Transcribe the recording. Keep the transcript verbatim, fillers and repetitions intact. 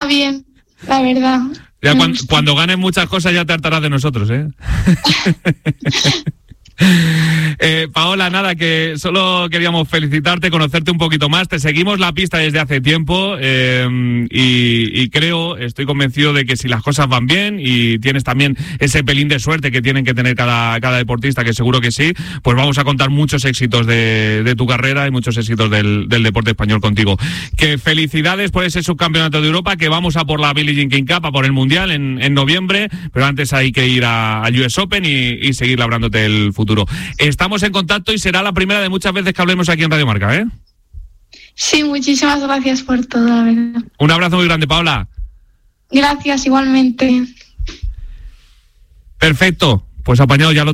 bien, la verdad. Ya cuando, cuando ganes muchas cosas ya te hartarás de nosotros, ¿eh? Eh, Paola, nada, que solo queríamos felicitarte, conocerte un poquito más. Te seguimos la pista desde hace tiempo eh, y, y creo, estoy convencido de que si las cosas van bien y tienes también ese pelín de suerte que tienen que tener cada, cada deportista, que seguro que sí, pues vamos a contar muchos éxitos de, de tu carrera y muchos éxitos del, del deporte español contigo. Que felicidades por ese subcampeonato de Europa, que vamos a por la Billie Jean King Cup, a por el Mundial en, en noviembre, pero antes hay que ir a, al U S Open y, y seguir labrándote el futuro. Estamos en contacto y será la primera de muchas veces que hablemos aquí en Radio Marca, ¿eh? Sí, muchísimas gracias por todo, la verdad. Un abrazo muy grande, Paola. Gracias, igualmente. Perfecto, pues apañado ya lo